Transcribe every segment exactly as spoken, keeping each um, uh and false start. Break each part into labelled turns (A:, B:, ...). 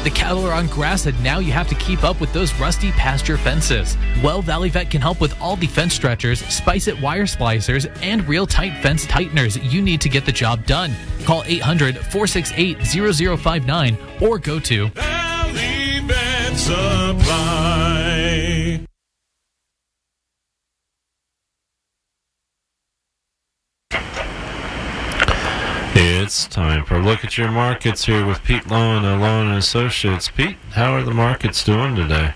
A: The cattle are on grass and now you have to keep up with those rusty pasture fences. Well, Valley Vet can help with all the fence stretchers, Spice-It wire splicers, and real tight fence tighteners you need to get the job done. Call eight hundred, four six eight, zero zero five nine or go to
B: Valley Vet Supply.
C: It's time for a look at your markets here with Pete Lowen of Lowen and Associates. Pete, how are the markets doing today?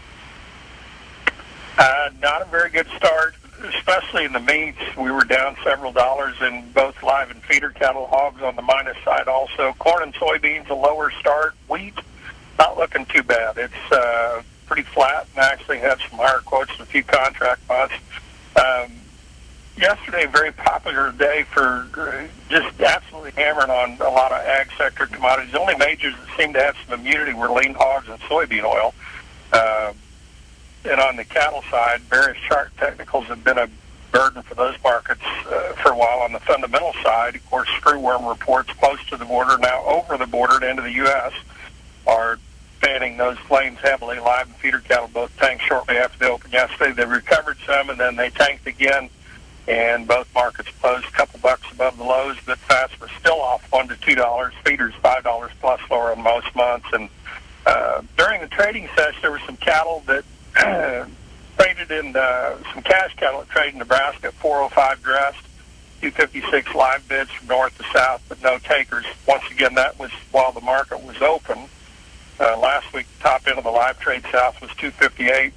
D: Uh, not a very good start, especially in the meats. We were down several dollars in both live and feeder cattle. Hogs on the minus side also. Corn and soybeans, a lower start. Wheat, not looking too bad. It's uh, pretty flat and actually had some higher quotes and a few contract months. Um, yesterday, a very popular day for just absolutely hammering on a lot of ag sector commodities. The only majors that seem to have some immunity were lean hogs and soybean oil. Uh, and on the cattle side, various chart technicals have been a burden for those markets uh, for a while. On the fundamental side, of course, screwworm reports close to the border, now over the border into the U S, are fanning those flames heavily. Live and feeder cattle both tanked shortly after they opened yesterday. They recovered some, and then they tanked again. And both markets closed a couple bucks above the lows, but fats were still off one to two dollars. Feeders five dollars plus lower in most months. And uh, during the trading session, there were some cattle that uh, traded in uh, some cash cattle that traded in Nebraska at four oh five dressed, two fifty-six live bids from north to south, but no takers. Once again, that was while the market was open. Uh, last week, the top end of the live trade south was two fifty-eight,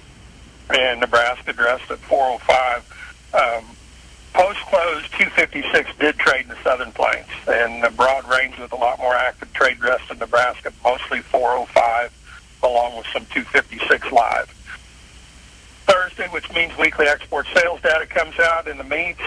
D: and Nebraska dressed at four oh five. Um, Post-close, two fifty-six did trade in the Southern Plains, and a broad range with a lot more active trade dressed in Nebraska, mostly four oh five, along with some two fifty-six live. Thursday, which means weekly export sales data comes out in the meats,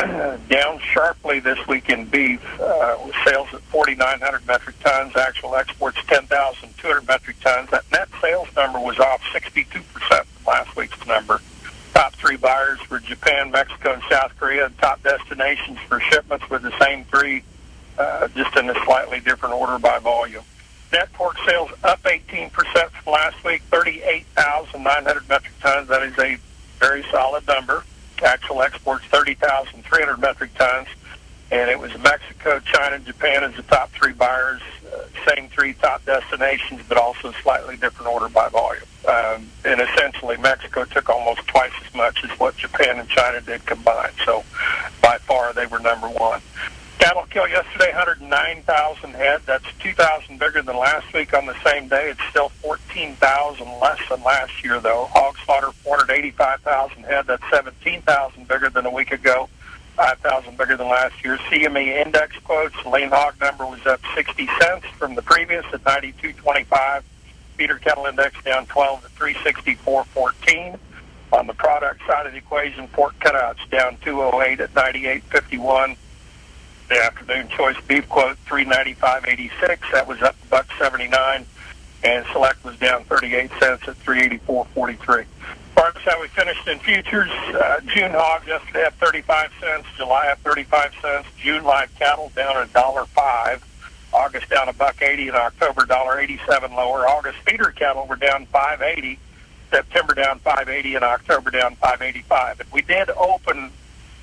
D: down sharply this week in beef, uh, with sales at forty-nine hundred metric tons, actual exports ten thousand two hundred metric tons. That net sales number was off sixty-two percent from last week's number. Top three buyers were Japan, Mexico, and South Korea. And top destinations for shipments were the same three, uh, just in a slightly different order by volume. Net pork sales up eighteen percent from last week, thirty-eight thousand nine hundred metric tons. That is a very solid number. Actual exports, thirty thousand three hundred metric tons. And it was Mexico, China, and Japan as the top three buyers. Uh, same three top destinations, but also slightly different order by volume. Um, and essentially, Mexico took almost twice as much as what Japan and China did combined. So, by far, they were number one. Cattle kill yesterday, one hundred nine thousand head. That's two thousand bigger than last week on the same day. It's still fourteen thousand less than last year, though. Hog slaughter, four hundred eighty-five thousand head. That's seventeen thousand bigger than a week ago. five thousand bigger than last year. C M E index quotes, the lean hog number was up sixty cents from the previous at ninety-two twenty-five. Feeder cattle index down twelve to three sixty-four fourteen. On the product side of the equation, pork cutouts down two oh eight at ninety-eight fifty-one. The afternoon choice beef quote three ninety-five eighty-six. That was up a buck seventy-nine, and select was down thirty-eight cents at three eighty-four forty-three. As far as how we finished in futures, uh, June hogs yesterday up thirty-five cents, July up thirty-five cents, June live cattle down a dollar five, August down a buck eighty, and October dollar eighty-seven lower. August feeder cattle were down five eighty, September down five eighty, and October down five eighty-five. And we did open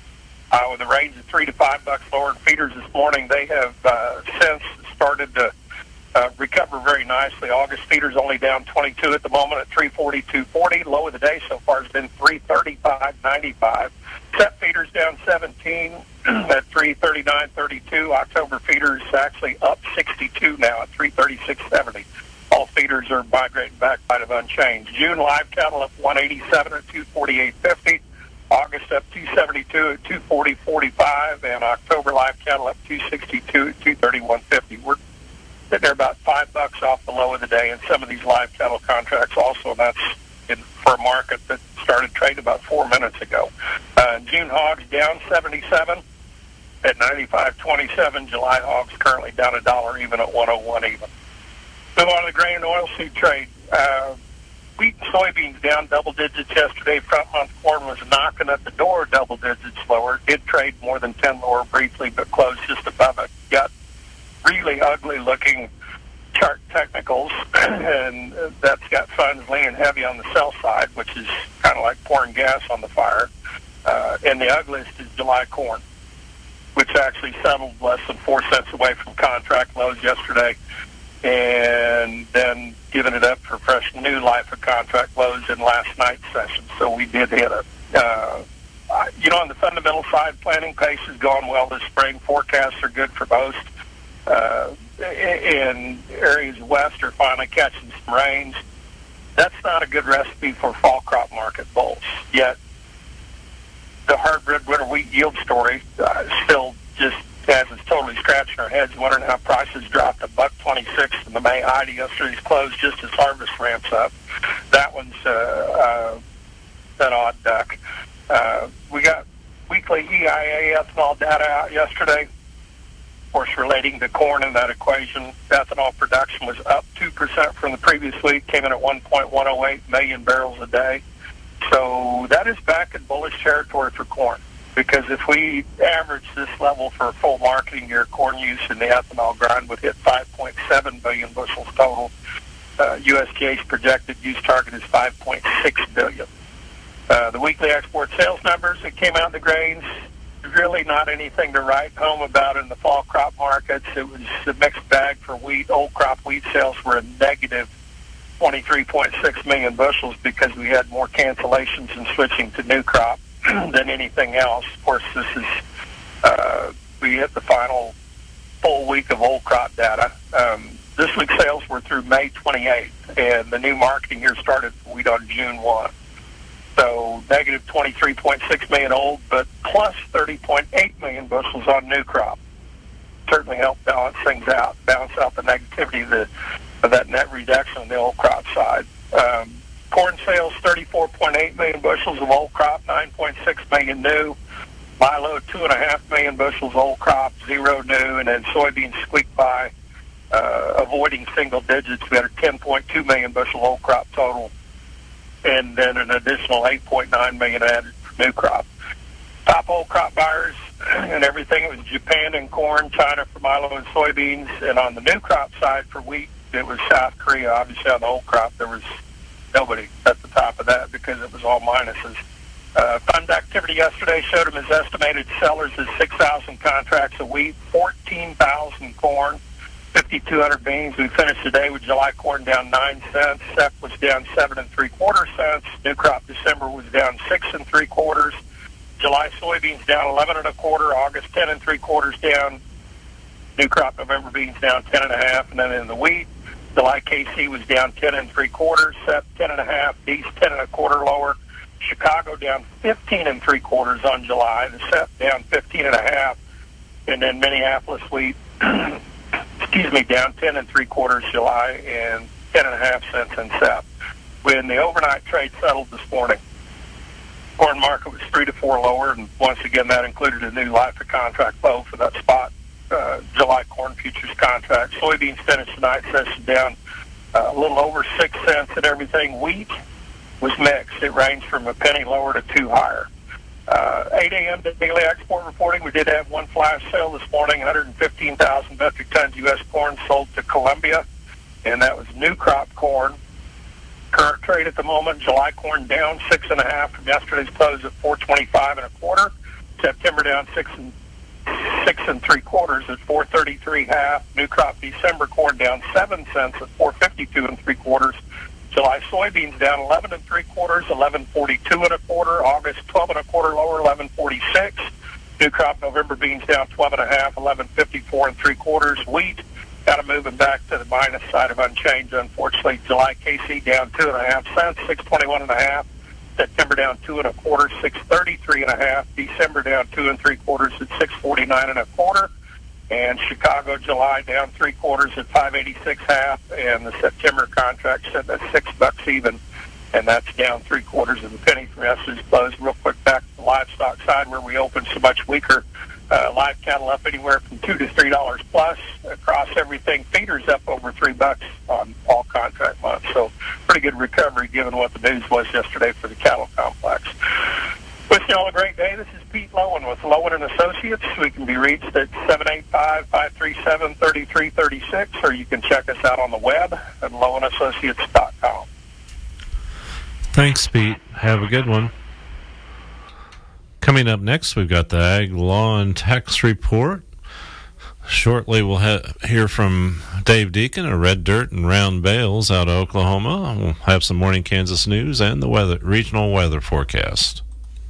D: uh, with a range of three to five bucks lower in feeders this morning. They have uh, since started to Uh, recover very nicely. August feeders only down twenty-two at the moment at three forty-two forty. Low of the day so far has been three thirty-five ninety-five. Set feeders down seventeen at three thirty-nine thirty-two. October feeders actually up sixty-two now at three thirty-six seventy. All feeders are migrating back kind of unchanged. June live cattle up one eighty-seven at two forty-eight fifty. August up two seventy-two at two forty forty-five, and October live cattle up two sixty-two at two thirty-one fifty. We're they're about five bucks off the low of the day, and some of these live cattle contracts also, and that's in, for a market that started trading about four minutes ago. Uh, June hogs down seventy-seven at ninety-five twenty-seven. July hogs currently down a dollar even at one oh one even. Move on to the grain and oilseed trade. Uh, wheat and soybeans down double digits yesterday. Front month corn was knocking at the door double digits lower. Did trade more than ten lower briefly, but closed just above it. Got really ugly looking chart technicals, and that's got funds leaning heavy on the sell side, which is kind of like pouring gas on the fire. Uh, and the ugliest is July corn, which actually settled less than four cents away from contract lows yesterday, and then giving it up for fresh new life of contract lows in last night's session. So we did hit it. Uh, you know, on the fundamental side, planting pace is going well this spring. Forecasts are good for most. Uh, in areas west are finally catching some rains. That's not a good recipe for fall crop market bulls. Yet the hybrid winter wheat yield story uh, still just has us totally scratching our heads, wondering how prices dropped a buck twenty-six in the May high to yesterday's close just as harvest ramps up. That one's uh, uh, an odd duck. Uh, we got weekly E I A ethanol data out yesterday. Of course, relating to corn in that equation, ethanol production was up two percent from the previous week, came in at one point one oh eight million barrels a day. So that is back in bullish territory for corn, because if we average this level for a full marketing year, corn use in the ethanol grind would hit five point seven billion bushels total. Uh, U S D A's projected use target is five point six billion. Uh, the weekly export sales numbers that came out of the grains, really not anything to write home about in the fall crop markets. It was a mixed bag for wheat. Old crop wheat sales were a negative twenty-three point six million bushels because we had more cancellations and switching to new crop than anything else. Of course, this is, uh, we hit the final full week of old crop data. Um, this week's sales were through May twenty-eighth, and the new marketing year started for wheat on June first. So negative twenty-three point six million old, but plus thirty point eight million bushels on new crop. Certainly helped balance things out, balance out the negativity of, the, of that net reduction on the old crop side. Um, corn sales, thirty-four point eight million bushels of old crop, nine point six million new. Milo, two point five million bushels old crop, zero new. And then soybeans squeaked by, uh, avoiding single digits. We had a ten point two million bushel old crop total, and then an additional eight point nine million added for new crop. Top old crop buyers and everything, it was Japan and corn, China for milo and soybeans, and on the new crop side for wheat, it was South Korea. Obviously on the old crop, there was nobody at the top of that because it was all minuses. Uh, fund activity yesterday showed them as estimated sellers as six thousand contracts of wheat, fourteen thousand corn, fifty-two hundred beans. We finished today with July corn down nine cents. S E P was down seven and three quarter cents. New crop December was down six and three quarters. July soybeans down eleven and a quarter. August ten and three quarters down. New crop November beans down ten and a half. And then in the wheat, July K C was down ten and three quarters. S E P ten and a half. East ten and a quarter lower. Chicago down fifteen and three quarters on July. The S E P down fifteen and a half. And then Minneapolis wheat, excuse me, down ten and three quarters July and ten and a half cents in S E P. When the overnight trade settled this morning, corn market was three to four lower, and once again that included a new life of contract low for that spot uh, July corn futures contract. Soybeans finished the night session down uh, a little over six cents and everything. Wheat was mixed. It ranged from a penny lower to two higher. Uh, eight a.m. to daily export reporting. We did have one flash sale this morning, one hundred fifteen thousand metric tons U S corn sold to Colombia, and that was new crop corn. Current trade at the moment, July corn down six and a half from yesterday's close at four twenty-five and a quarter. September down six and six and three quarters at four thirty-three half. New crop December corn down seven cents at four fifty-two and three quarters. July soybeans down eleven and three quarters, eleven forty-two and a quarter. August twelve and a quarter lower, eleven forty-six. New crop November beans down twelve and a half, eleven fifty-four and three quarters. Wheat kind of moving back to the minus side of unchanged. Unfortunately, July K C down two and a half cents, six twenty-one and a half. September down two and a quarter, six thirty-three and a half. December down two and three quarters at six forty-nine and a quarter. And Chicago July down three quarters at five eighty-six half, and the September contract set at six bucks even, and that's down three quarters of a penny from yesterday's close. Real quick back to the livestock side where we opened so much weaker. Uh, live cattle up anywhere from two to three dollars plus across everything. Feeders up over three bucks on all contract months, so pretty good recovery given what the news was yesterday for the cattle complex. Wishing you all a great day. This is Pete Lowen with Lowen and Associates. We can be reached at seven eight five, five three seven, three three three six or or you can check us out on the web at lowen associates dot com.
C: Thanks, Pete. Have a good one. Coming up next, we've got the Ag Law and Tax Report. Shortly, we'll ha- hear from Dave Deacon of Red Dirt and Round Bales out of Oklahoma. We'll have some Morning Kansas news and the weather, regional weather forecast.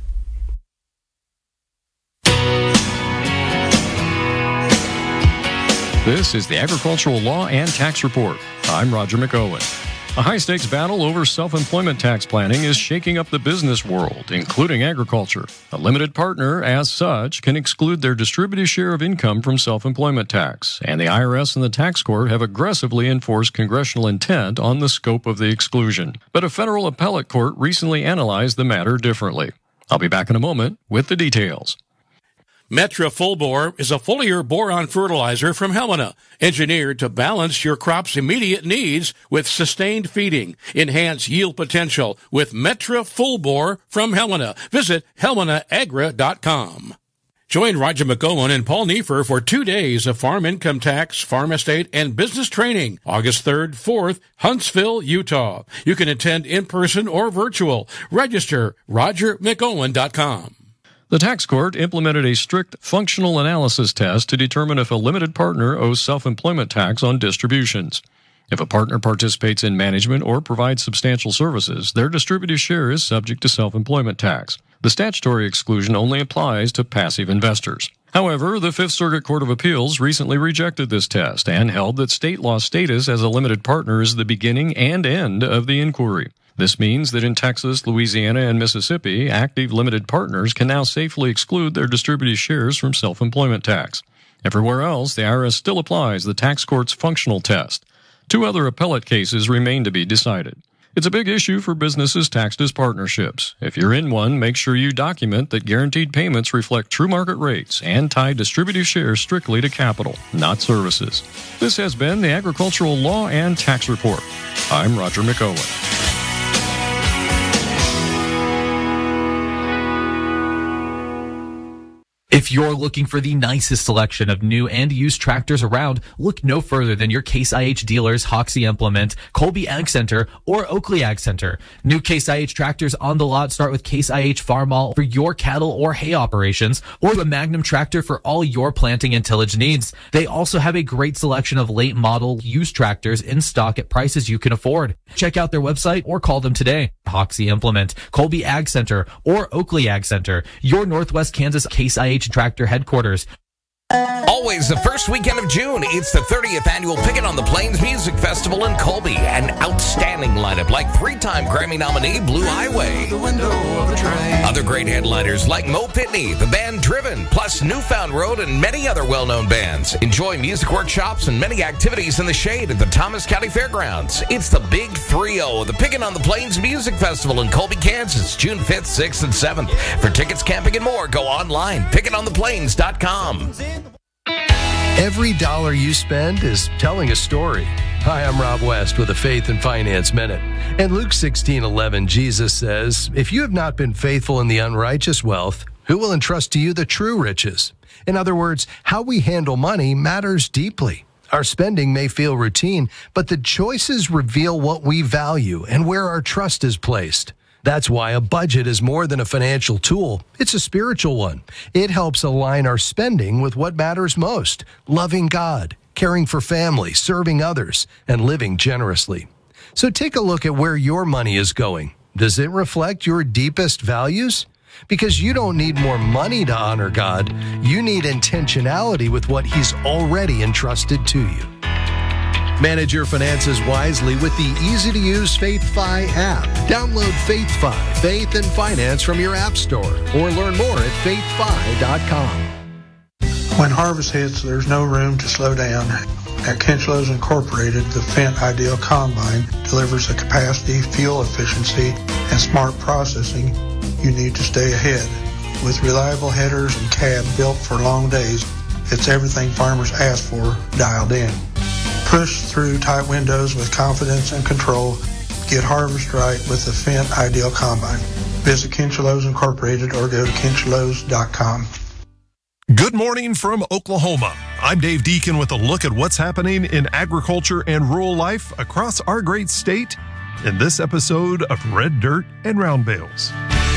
E: This is the Agricultural Law and Tax Report. I'm Roger McOwen. A high-stakes battle over self-employment tax planning is shaking up the business world, including agriculture. A limited partner, as such, can exclude their distributed share of income from self-employment tax, and the I R S and the tax court have aggressively enforced congressional intent on the scope of the exclusion. But a federal appellate court recently analyzed the matter differently. I'll be back in a moment with the details.
F: Metra Full Bore is a foliar boron fertilizer from Helena, engineered to balance your crop's immediate needs with sustained feeding. Enhance yield potential with Metra Full Bore from Helena. Visit helena agra dot com. Join Roger McGowan and Paul Neefer for two days of farm income tax, farm estate, and business training, August third, fourth, Huntsville, Utah. You can attend in person or virtual. Register roger mcowen dot com.
E: The tax court implemented a strict functional analysis test to determine if a limited partner owes self-employment tax on distributions. If a partner participates in management or provides substantial services, their distributed share is subject to self-employment tax. The statutory exclusion only applies to passive investors. However, the Fifth Circuit Court of Appeals recently rejected this test and held that state law status as a limited partner is the beginning and end of the inquiry. This means that in Texas, Louisiana, and Mississippi, active limited partners can now safely exclude their distributed shares from self-employment tax. Everywhere else, the I R S still applies the tax court's functional test. Two other appellate cases remain to be decided. It's a big issue for businesses taxed as partnerships. If you're in one, make sure you document that guaranteed payments reflect true market rates and tie distributed shares strictly to capital, not services. This has been the Agricultural Law and Tax Report. I'm Roger McOwen.
A: If you're looking for the nicest selection of new and used tractors around, look no further than your Case I H dealers Hoxie Implement, Colby Ag Center, or Oakley Ag Center. New Case I H tractors on the lot start with Case I H Farmall for your cattle or hay operations, or a Magnum tractor for all your planting and tillage needs. They also have a great selection of late model used tractors in stock at prices you can afford. Check out their website or call them today. Hoxie Implement, Colby Ag Center, or Oakley Ag Center, your Northwest Kansas Case I H tractor headquarters.
G: Always the first weekend of June, it's the thirtieth annual Pickin' on the Plains Music Festival in Colby. An outstanding lineup like three-time Grammy nominee Blue Highway. The window of the train. Other great headliners like Mo Pitney, the band Driven, plus Newfound Road and many other well-known bands. Enjoy music workshops and many activities in the shade at the Thomas County Fairgrounds. It's the Big three oh, the Pickin' on the Plains Music Festival in Colby, Kansas, June fifth, sixth, and seventh. For tickets, camping, and more, go online, pickin on the plains dot com.
H: Every dollar you spend is telling a story. Hi, I'm Rob West with a Faith and Finance Minute. In Luke sixteen eleven, Jesus says, "If you have not been faithful in the unrighteous wealth, who will entrust to you the true riches?" In other words, how we handle money matters deeply. Our spending may feel routine, but the choices reveal what we value and where our trust is placed. That's why a budget is more than a financial tool. It's a spiritual one. It helps align our spending with what matters most: loving God, caring for family, serving others, and living generously. So take a look at where your money is going. Does it reflect your deepest values? Because you don't need more money to honor God. You need intentionality with what He's already entrusted to you. Manage your finances wisely with the easy-to-use FaithFi app. Download FaithFi, Faith and Finance from your app store, or learn more at faith fi dot com.
I: When harvest hits, there's no room to slow down. At Kinchlows Incorporated, the Fendt Ideal Combine delivers the capacity, fuel efficiency, and smart processing you need to stay ahead. With reliable headers and cab built for long days, it's everything farmers ask for dialed in. Push through tight windows with confidence and control. Get harvest right with the Fendt Ideal Combine. Visit Kinchlows Incorporated or go to kinchlows dot com.
B: Good morning from Oklahoma.
J: I'm Dave Deacon with a look at what's happening in agriculture and rural life across our great state in this episode of Red Dirt and Round Bales.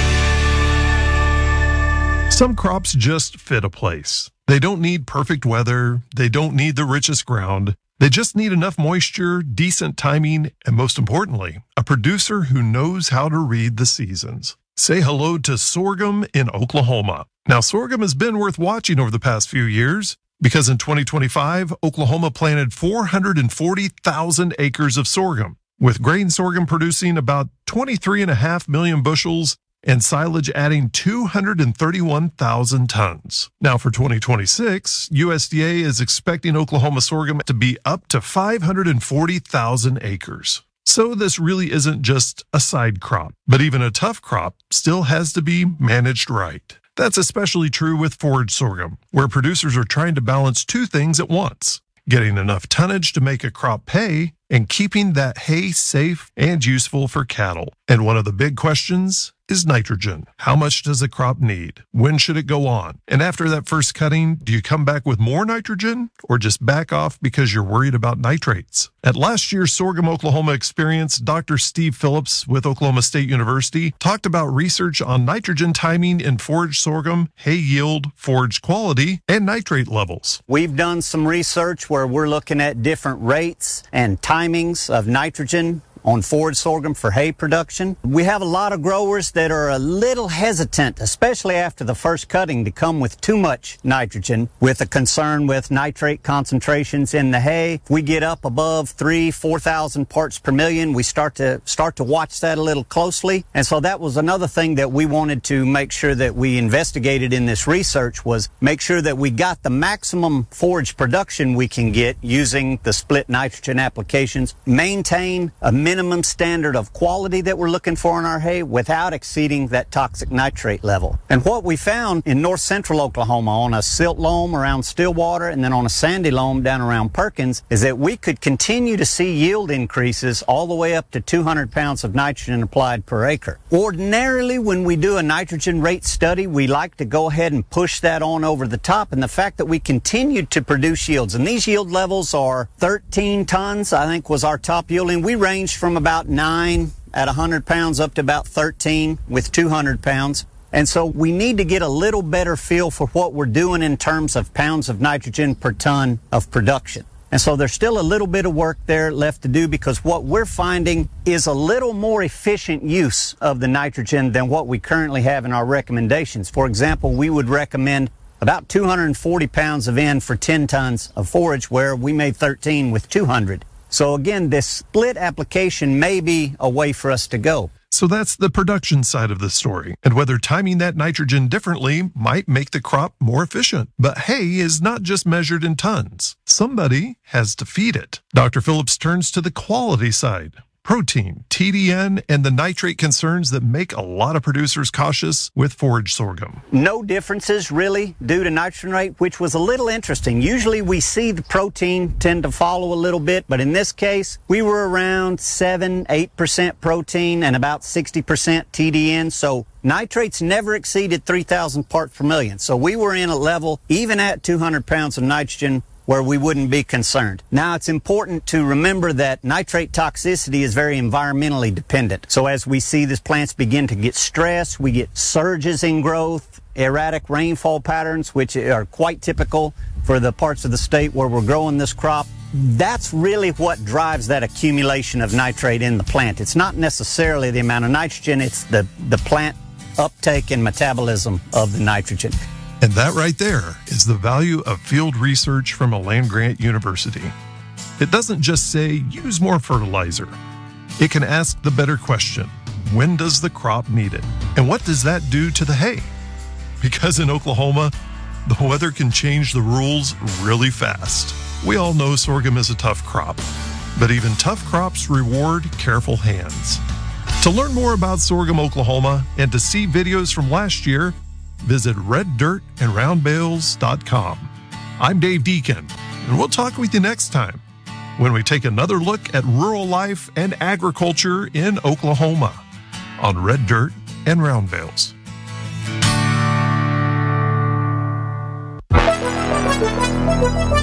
J: Some crops just fit a place. They don't need perfect weather. They don't need the richest ground. They just need enough moisture, decent timing, and most importantly, a producer who knows how to read the seasons. Say hello to sorghum in Oklahoma. Now, sorghum has been worth watching over the past few years because in twenty twenty-five, Oklahoma planted four hundred forty thousand acres of sorghum, with grain sorghum producing about twenty-three point five million bushels and silage adding two hundred thirty-one thousand tons. Now for twenty twenty-six, U S D A is expecting Oklahoma sorghum to be up to five hundred forty thousand acres. So this really isn't just a side crop, but even a tough crop still has to be managed right. That's especially true with forage sorghum, where producers are trying to balance two things at once: getting enough tonnage to make a crop pay and keeping that hay safe and useful for cattle. And one of the big questions is nitrogen. How much does a crop need? When should it go on? And after that first cutting, do you come back with more nitrogen or just back off because you're worried about nitrates? At last year's Sorghum Oklahoma Experience, Doctor Steve Phillips with Oklahoma State University talked about research on nitrogen timing in forage sorghum, hay yield, forage quality, and nitrate levels.
K: We've done some research where we're looking at different rates and timings of nitrogen on forage sorghum for hay production. We have a lot of growers that are a little hesitant, especially after the first cutting, to come with too much nitrogen, with a concern with nitrate concentrations in the hay. If we get up above three, four thousand parts per million, we start to start to watch that a little closely. And so that was another thing that we wanted to make sure that we investigated in this research, was make sure that we got the maximum forage production we can get using the split nitrogen applications, maintain a minimum standard of quality that we're looking for in our hay without exceeding that toxic nitrate level. And what we found in north central Oklahoma on a silt loam around Stillwater and then on a sandy loam down around Perkins is that we could continue to see yield increases all the way up to two hundred pounds of nitrogen applied per acre. Ordinarily, when we do a nitrogen rate study, we like to go ahead and push that on over the top, and the fact that we continued to produce yields, and these yield levels are thirteen tons, I think was our top yield, and we ranged from about nine at one hundred pounds up to about thirteen with two hundred pounds. And so we need to get a little better feel for what we're doing in terms of pounds of nitrogen per ton of production. And so there's still a little bit of work there left to do, because what we're finding is a little more efficient use of the nitrogen than what we currently have in our recommendations. For example, we would recommend about two hundred forty pounds of N for ten tons of forage, where we made thirteen with two hundred. So again, this split application may be a way for us to go.
J: So that's the production side of the story, and whether timing that nitrogen differently might make the crop more efficient. But hay is not just measured in tons. Somebody has to feed it. Doctor Phillips turns to the quality side. Protein, T D N, and the nitrate concerns that make a lot of producers cautious with forage sorghum.
K: No differences really due to nitrogen rate, which was a little interesting. Usually we see the protein tend to follow a little bit, but in this case, we were around seven, eight percent protein and about sixty percent T D N. So nitrates never exceeded three thousand parts per million. So we were in a level, even at two hundred pounds of nitrogen, where we wouldn't be concerned. Now, it's important to remember that nitrate toxicity is very environmentally dependent. So as we see these plants begin to get stressed, we get surges in growth, erratic rainfall patterns, which are quite typical for the parts of the state where we're growing this crop. That's really what drives that accumulation of nitrate in the plant. It's not necessarily the amount of nitrogen, it's the, the plant uptake and metabolism of the nitrogen.
J: And that right there is the value of field research from a land-grant university. It doesn't just say, use more fertilizer. It can ask the better question, when does the crop need it? And what does that do to the hay? Because in Oklahoma, the weather can change the rules really fast. We all know sorghum is a tough crop, but even tough crops reward careful hands. To learn more about Sorghum Oklahoma and to see videos from last year, visit red dirt and round bales dot com. I'm Dave Deacon, and we'll talk with you next time when we take another look at rural life and agriculture in Oklahoma on Red Dirt and Round Bales.
L: Thank you.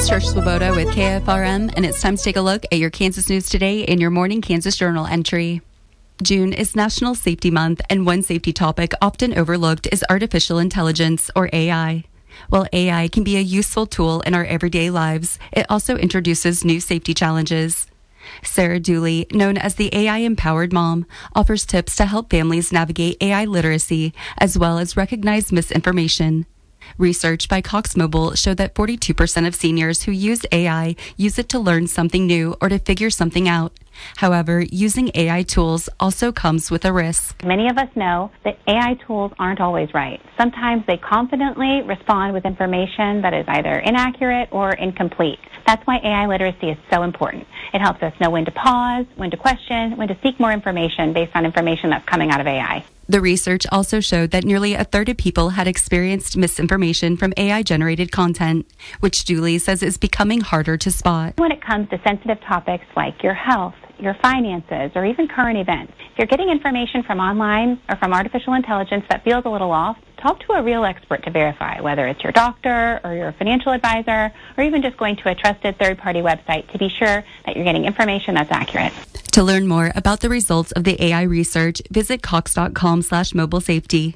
L: It's Trish Swoboda with K F R M, and it's time to take a look at your Kansas news today in your Morning Kansas Journal entry. June is National Safety Month, and one safety topic often overlooked is artificial intelligence, or A I. While A I can be a useful tool in our everyday lives, it also introduces new safety challenges. Sarah Dooley, known as the A I-empowered mom, offers tips to help families navigate A I literacy, as well as recognize misinformation. Research by Cox Mobile showed that forty-two percent of seniors who use A I use it to learn something new or to figure something out. However, using A I tools also comes with a risk.
M: Many of us know that A I tools aren't always right. Sometimes they confidently respond with information that is either inaccurate or incomplete. That's why A I literacy is so important. It helps us know when to pause, when to question, when to seek more information based on information that's coming out of A I.
L: The research also showed that nearly a third of people had experienced misinformation from A I-generated content, which Dooley says is becoming harder to spot.
M: When it comes to sensitive topics like your health, your finances, or even current events, if you're getting information from online or from artificial intelligence that feels a little off, talk to a real expert to verify, whether it's your doctor or your financial advisor, or even just going to a trusted third-party website to be sure that you're getting information that's accurate.
L: To learn more about the results of the A I research, visit cox.com slash mobile safety.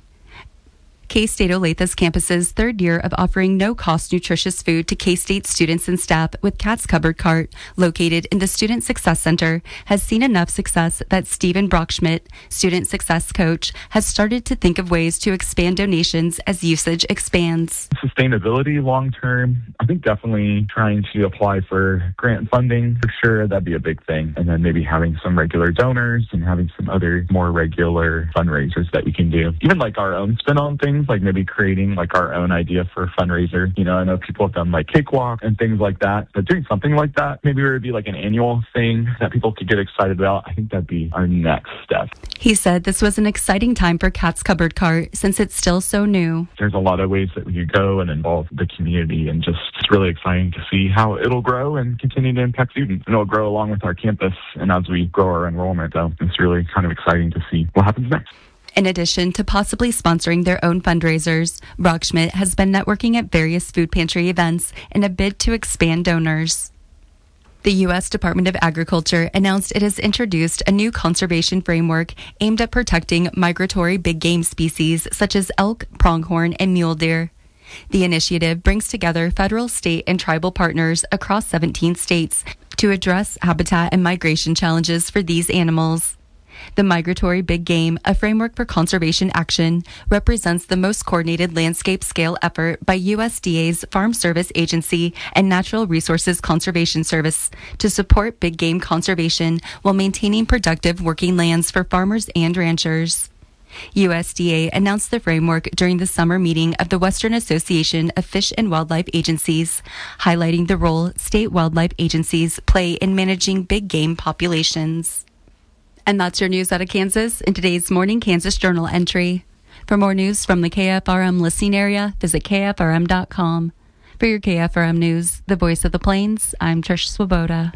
L: K-State Olathe's campus's third year of offering no-cost nutritious food to K-State students and staff with Cat's Cupboard Cart, located in the Student Success Center, has seen enough success that Stephen Brockschmidt, student success coach, has started to think of ways to expand donations as usage expands.
N: Sustainability long-term, I think definitely trying to apply for grant funding, for sure, that'd be a big thing. And then maybe having some regular donors and having some other more regular fundraisers that we can do. Even like our own spin on things, like maybe creating like our own idea for a fundraiser. You know, I know people have done like cakewalk and things like that, but doing something like that, maybe it would be like an annual thing that people could get excited about. I think that'd be our next step.
L: He said this was an exciting time for Cat's Cupboard Cart since it's still so new.
N: There's a lot of ways that we could go and involve the community, and just it's really exciting to see how it'll grow and continue to impact students. And it'll grow along with our campus and as we grow our enrollment. So it's really kind of exciting to see what happens next.
L: In addition to possibly sponsoring their own fundraisers, Brockschmidt has been networking at various food pantry events in a bid to expand donors. The U S Department of Agriculture announced it has introduced a new conservation framework aimed at protecting migratory big game species such as elk, pronghorn, and mule deer. The initiative brings together federal, state, and tribal partners across seventeen states to address habitat and migration challenges for these animals. The Migratory Big Game, a framework for conservation action, represents the most coordinated landscape-scale effort by U S D A's Farm Service Agency and Natural Resources Conservation Service to support big game conservation while maintaining productive working lands for farmers and ranchers. U S D A announced the framework during the summer meeting of the Western Association of Fish and Wildlife Agencies, highlighting the role state wildlife agencies play in managing big game populations. And that's your news out of Kansas in today's Morning Kansas Journal entry. For more news from the K F R M listening area, visit K F R M dot com. For your K F R M News, the voice of the Plains, I'm Trish Swoboda.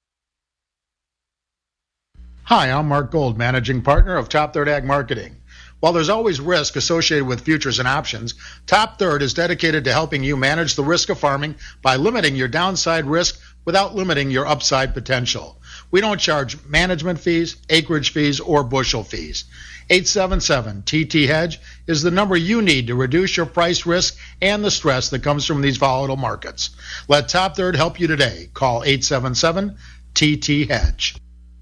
O: Hi, I'm Mark Gold, Managing Partner of Top Third Ag Marketing. While there's always risk associated with futures and options, Top Third is dedicated to helping you manage the risk of farming by limiting your downside risk without limiting your upside potential. We don't charge management fees, acreage fees, or bushel fees. eight seven seven T T Hedge is the number you need to reduce your price risk and the stress that comes from these volatile markets. Let Top Third help you today. Call eight seven seven T T Hedge.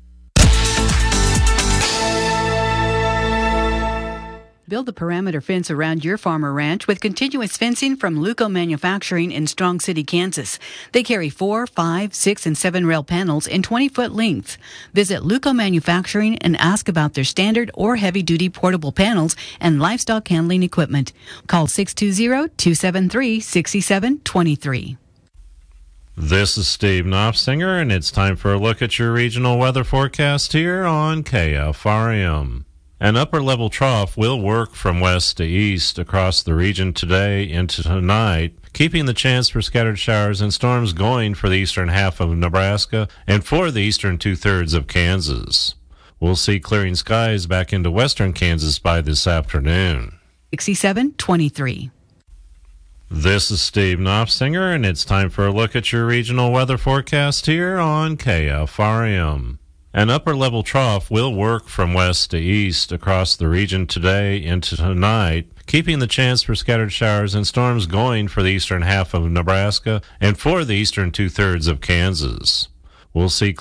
P: Build a perimeter fence around your farm or ranch with continuous fencing from Luco Manufacturing in Strong City, Kansas. They carry four, five, six, and seven rail panels in twenty-foot length. Visit Luco Manufacturing and ask about their standard or heavy-duty portable panels and livestock handling equipment. Call six two zero, two seven three, six seven two three.
C: This is Steve Knopfsinger, and it's time for a look at your regional weather forecast here on K F R M. An upper-level trough will work from west to east across the region today into tonight, keeping the chance for scattered showers and storms going for the eastern half of Nebraska and for the eastern two-thirds of Kansas. We'll see clearing skies back into western Kansas by this afternoon.
P: six seven two three.
C: This is Steve Knopfsinger, and it's time for a look at your regional weather forecast here on K F R M. An upper-level trough will work from west to east across the region today into tonight, keeping the chance for scattered showers and storms going for the eastern half of Nebraska and for the eastern two-thirds of Kansas. We'll see